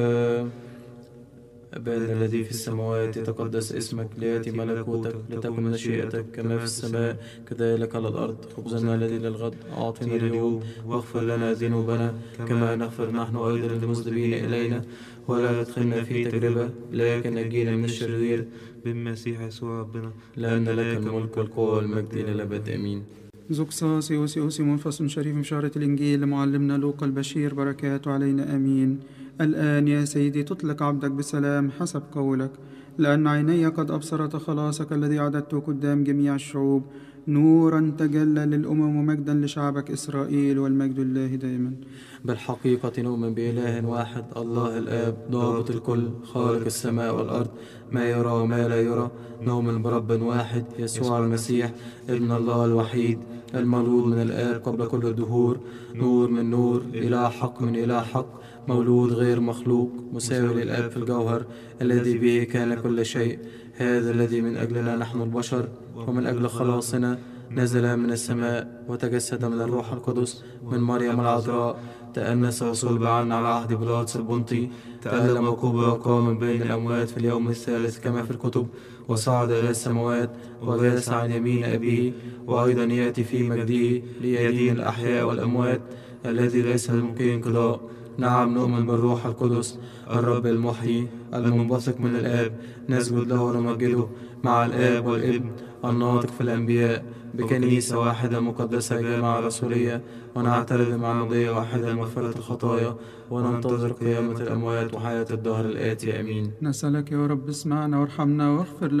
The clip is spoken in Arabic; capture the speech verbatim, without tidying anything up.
أبانا الذي في السماوات يتقدس اسمك، ليأتي ملكوتك، لتكن مشيئتك كما في السماء كذلك على الأرض. خبزنا الذي للغد أعطنا اليوم، واغفر لنا ذنوبنا كما نغفر نحن أيضا للمذنبين إلينا، ولا تدخلنا في تجربة لكن نجينا من الشرير، بالمسيح يسوع ربنا، لأن لك الملك والقوة والمجد إلى الأبد آمين. زقصاص يوسي منفصل شريف من شارة الإنجيل لمعلمنا لوقا البشير، بركاته علينا آمين. الآن يا سيدي تطلق عبدك بسلام حسب قولك، لأن عيني قد أبصرت خلاصك الذي عددته قدام جميع الشعوب، نورا تجلى للأمم ومجدا لشعبك إسرائيل، والمجد لله دائما. بالحقيقة نؤمن بإله واحد، الله الآب ضابط الكل، خالق السماء والأرض، ما يرى وما لا يرى. نؤمن برب واحد يسوع المسيح ابن الله الوحيد، المولود من الآب قبل كل الدهور، نور من نور، إله حق من إله حق، مولود غير مخلوق، مساوي للآب في الجوهر، الذي به كان كل شيء. هذا الذي من أجلنا نحن البشر ومن أجل خلاصنا نزل من السماء، وتجسد من الروح القدس من مريم العذراء، تأنس وصلب عنا على عهد بيلاطس البنطي، تألم وكبر وقام من بين الأموات في اليوم الثالث كما في الكتب، وصعد إلى السماوات وجلس عن يمين أبيه، وأيضا يأتي في مجده ليدين الأحياء والأموات، الذي ليس للممكن انقضاء. نعم نؤمن بالروح القدس الرب المحيي المنبثق من الآب، نسجد له ونمجده مع الآب والابن الناطق في الأنبياء، بكنيسة واحدة مقدسة جامعة رسولية، ونعترف بمعمودية واحدة لمغفرة الخطايا، وننتظر قيامة الأموات وحياة الدهر الآتي آمين. نسألك يا رب اسمعنا وارحمنا واغفر